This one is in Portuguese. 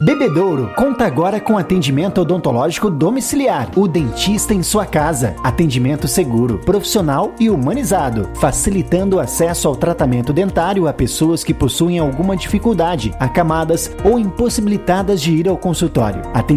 Bebedouro conta agora com atendimento odontológico domiciliar. O dentista em sua casa. Atendimento seguro, profissional e humanizado, facilitando o acesso ao tratamento dentário a pessoas que possuem alguma dificuldade, acamadas ou impossibilitadas de ir ao consultório.